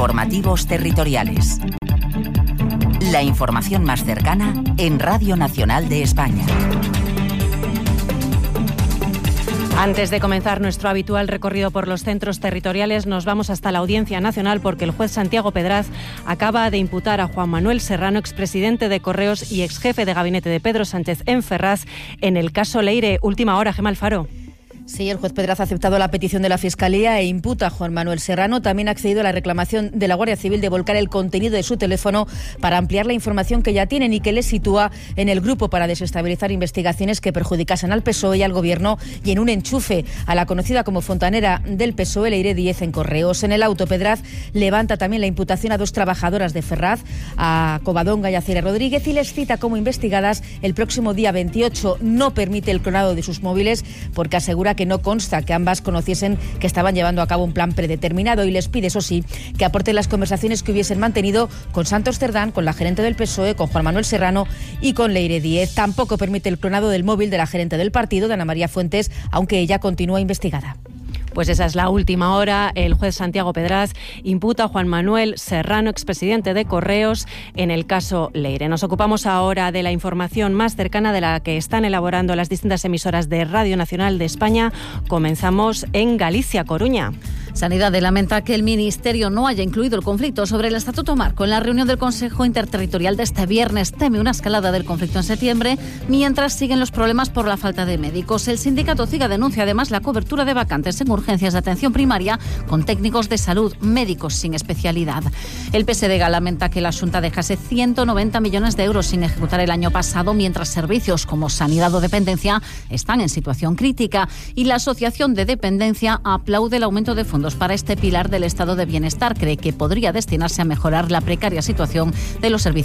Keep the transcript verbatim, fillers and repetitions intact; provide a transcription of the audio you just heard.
Informativos territoriales. La información más cercana en Radio Nacional de España. Antes de comenzar nuestro habitual recorrido por los centros territoriales, nos vamos hasta la Audiencia Nacional porque el juez Santiago Pedraz acaba de imputar a Juan Manuel Serrano, expresidente de Correos y exjefe de gabinete de Pedro Sánchez en Ferraz, en el caso Leire. Última hora, Gemma Alfaro. Sí, el juez Pedraz ha aceptado la petición de la Fiscalía e imputa a Juan Manuel Serrano. También ha accedido a la reclamación de la Guardia Civil de volcar el contenido de su teléfono para ampliar la información que ya tienen y que le sitúa en el grupo para desestabilizar investigaciones que perjudicasen al P S O E y al Gobierno, y en un enchufe a la conocida como fontanera del P S O E, Leire Díez, en Correos. En el auto, Pedraz levanta también la imputación a dos trabajadoras de Ferraz, a Covadonga y a Cire Rodríguez, y les cita como investigadas el próximo día veintiocho. No permite el clonado de sus móviles porque asegura que no consta que ambas conociesen que estaban llevando a cabo un plan predeterminado, y les pide, eso sí, que aporten las conversaciones que hubiesen mantenido con Santos Cerdán, con la gerente del P S O E, con Juan Manuel Serrano y con Leire Díez. Tampoco permite el clonado del móvil de la gerente del partido, de Ana María Fuentes, aunque ella continúa investigada. Pues esa es la última hora. El juez Santiago Pedraz imputa a Juan Manuel Serrano, expresidente de Correos, en el caso Leire. Nos ocupamos ahora de la información más cercana, de la que están elaborando las distintas emisoras de Radio Nacional de España. Comenzamos en Galicia, Coruña. Sanidad lamenta que el Ministerio no haya incluido el conflicto sobre el Estatuto Marco en la reunión del Consejo Interterritorial de este viernes. Teme una escalada del conflicto en septiembre, mientras siguen los problemas por la falta de médicos. El sindicato CIGA denuncia además la cobertura de vacantes en urgencias de atención primaria con técnicos de salud, médicos sin especialidad. El P S D G lamenta que la Xunta dejase ciento noventa millones de euros sin ejecutar el año pasado, mientras servicios como sanidad o dependencia están en situación crítica. Y la Asociación de Dependencia aplaude el aumento de fondos para este pilar del estado de bienestar. Cree que podría destinarse a mejorar la precaria situación de los servicios